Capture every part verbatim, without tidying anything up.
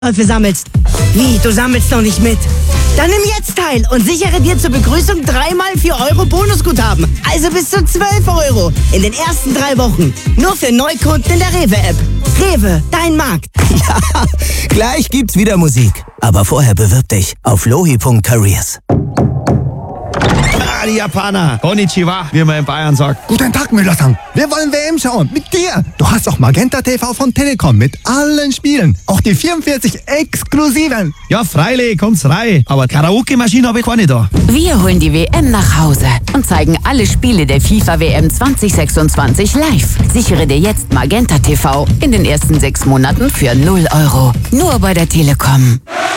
Verkäufe sammelst. Wie, du sammelst noch nicht mit? Dann nimm jetzt teil und sichere dir zur Begrüßung dreimal vier Euro Bonusguthaben. Also bis zu zwölf Euro in den ersten drei Wochen. Nur für Neukunden in der Rewe-App. Rewe, dein Markt. Ja, gleich gibt's wieder Musik. Aber vorher bewirb dich auf lohi punkt careers. Ah, die Japaner. Konnichiwa, wie man in Bayern sagt. Guten Tag, Müller-san. Wir wollen W M schauen. Mit dir. Du hast auch Magenta T V von Telekom mit allen Spielen. Auch die vierundvierzig exklusiven. Ja, freilich, kommt's rein. Aber Karaoke-Maschine habe ich keine da. Wir holen die W M nach Hause und zeigen alle Spiele der FIFA W M zwanzig sechsundzwanzig live. Sichere dir jetzt Magenta T V in den ersten sechs Monaten für null Euro. Nur bei der Telekom.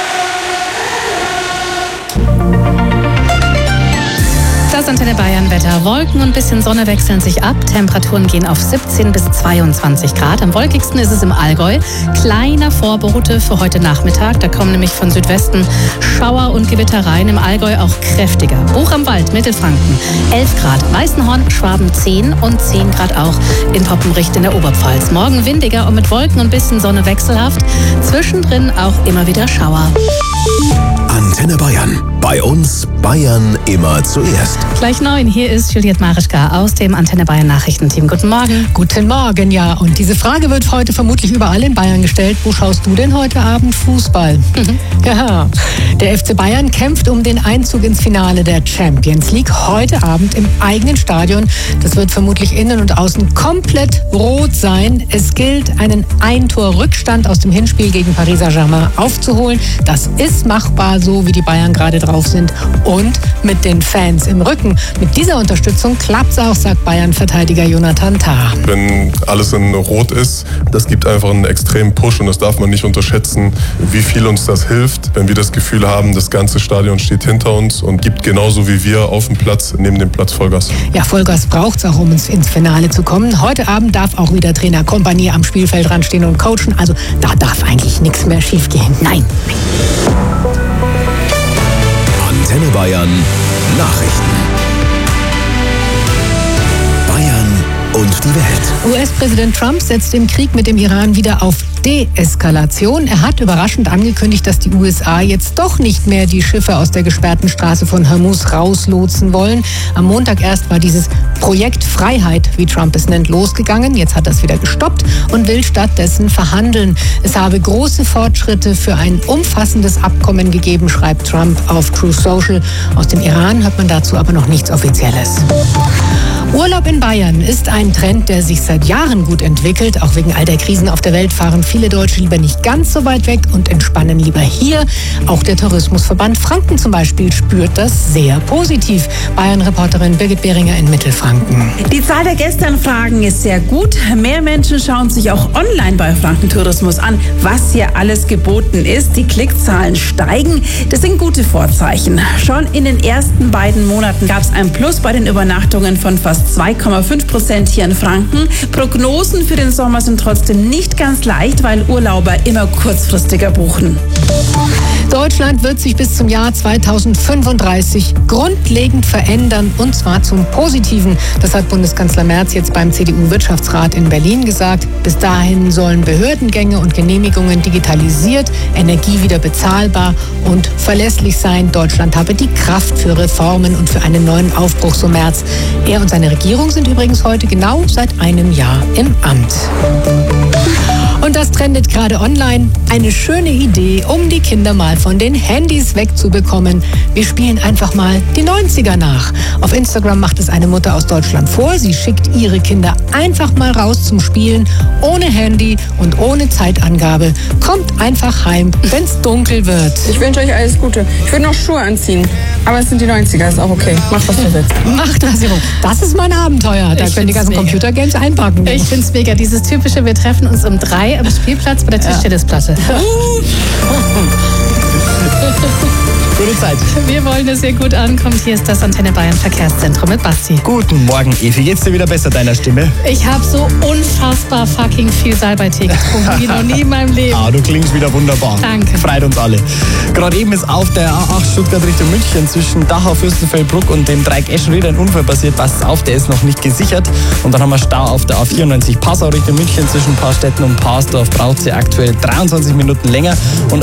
Das Antenne Bayern Wetter. Wolken und bisschen Sonne wechseln sich ab. Temperaturen gehen auf siebzehn bis zweiundzwanzig Grad. Am wolkigsten ist es im Allgäu. Kleiner Vorbote für heute Nachmittag. Da kommen nämlich von Südwesten Schauer und Gewitter rein. Im Allgäu auch kräftiger. Buch am Wald, Mittelfranken elf Grad. Weißenhorn, Schwaben zehn und zehn Grad auch in Poppenricht in der Oberpfalz. Morgen windiger und mit Wolken und bisschen Sonne wechselhaft. Zwischendrin auch immer wieder Schauer. Antenne Bayern. Bei uns Bayern immer zuerst. Gleich neun. Hier ist Juliette Marischka aus dem Antenne Bayern Nachrichtenteam. Guten Morgen. Guten Morgen, ja. Und diese Frage wird heute vermutlich überall in Bayern gestellt. Wo schaust du denn heute Abend Fußball? Mhm. Ja, der F C Bayern kämpft um den Einzug ins Finale der Champions League. Heute Abend im eigenen Stadion. Das wird vermutlich innen und außen komplett rot sein. Es gilt, einen Ein-Tor-Rückstand aus dem Hinspiel gegen Paris Saint-Germain aufzuholen. Das ist machbar, so wie die Bayern gerade drauf sind und mit den Fans im Rücken. Mit dieser Unterstützung klappt's auch, sagt Bayern-Verteidiger Jonathan Tah. Wenn alles in Rot ist, das gibt einfach einen extremen Push und das darf man nicht unterschätzen, wie viel uns das hilft, wenn wir das Gefühl haben, das ganze Stadion steht hinter uns und gibt genauso wie wir auf dem Platz, neben dem Platz Vollgas. Ja, Vollgas braucht's auch, um ins, ins Finale zu kommen. Heute Abend darf auch wieder Trainer Kompanie am Spielfeld ranstehen und coachen. Also da darf eigentlich nichts mehr schiefgehen. Nein. Antenne Bayern Nachrichten. Bayern und die Welt. U S-Präsident Trump setzt den Krieg mit dem Iran wieder auf Deeskalation. Er hat überraschend angekündigt, dass die U S A jetzt doch nicht mehr die Schiffe aus der gesperrten Straße von Hormuz rauslotsen wollen. Am Montag erst war dieses Projekt Freiheit, wie Trump es nennt, losgegangen. Jetzt hat er es wieder gestoppt und will stattdessen verhandeln. Es habe große Fortschritte für ein umfassendes Abkommen gegeben, schreibt Trump auf Truth Social. Aus dem Iran hört man dazu aber noch nichts Offizielles. Urlaub in Bayern ist ein Trend, der sich seit Jahren gut entwickelt. Auch wegen all der Krisen auf der Welt fahren viele Deutsche lieber nicht ganz so weit weg und entspannen lieber hier. Auch der Tourismusverband Franken zum Beispiel spürt das sehr positiv. Bayern-Reporterin Birgit Behringer in Mittelfranken. Die Zahl der Gästeanfragen ist sehr gut. Mehr Menschen schauen sich auch online bei Franken Tourismus an, was hier alles geboten ist. Die Klickzahlen steigen. Das sind gute Vorzeichen. Schon in den ersten beiden Monaten gab es ein Plus bei den Übernachtungen von fast zwei Komma fünf Prozent hier in Franken. Prognosen für den Sommer sind trotzdem nicht ganz leicht, weil Urlauber immer kurzfristiger buchen. Deutschland wird sich bis zum Jahr zweitausendfünfunddreißig grundlegend verändern, und zwar zum Positiven. Das hat Bundeskanzler Merz jetzt beim C D U-Wirtschaftsrat in Berlin gesagt. Bis dahin sollen Behördengänge und Genehmigungen digitalisiert, Energie wieder bezahlbar und verlässlich sein. Deutschland habe die Kraft für Reformen und für einen neuen Aufbruch, so Merz. Er und seine Regierung sind übrigens heute genau seit einem Jahr im Amt. Und das trendet gerade online. Eine schöne Idee, um die Kinder mal von den Handys wegzubekommen. Wir spielen einfach mal die neunziger nach. Auf Instagram macht es eine Mutter aus Deutschland vor. Sie schickt ihre Kinder einfach mal raus zum Spielen, ohne Handy und ohne Zeitangabe. Kommt einfach heim, wenn es dunkel wird. Ich wünsche euch alles Gute. Ich würde noch Schuhe anziehen, aber es sind die neunziger, ist auch okay. Macht, was ihr willst. Macht, was ihr wollt. Das ist mein Abenteuer. Da Ich können die ganzen mega. Computergames einpacken. Ich finde es mega. Dieses typische, wir treffen uns um drei am Spielplatz bei der Tischtennisplatte. Ja. Gute Zeit. Wir wollen, dass ihr gut ankommt. Hier ist das Antenne Bayern Verkehrszentrum mit Basti. Guten Morgen, Evi. Geht's dir wieder besser, deiner Stimme? Ich habe so unfassbar fucking viel Salbeitee getrunken, wie noch nie in meinem Leben. Ah, du klingst wieder wunderbar. Danke. Freut uns alle. Gerade eben ist auf der A acht Stuttgart Richtung München zwischen Dachau, Fürstenfeldbruck und dem Dreieck Eschenried ein Unfall passiert. Passt auf, der ist noch nicht gesichert. Und dann haben wir Stau auf der A vierundneunzig Passau Richtung München zwischen Paarstetten und Parsdorf. Braucht sie aktuell dreiundzwanzig Minuten länger. Und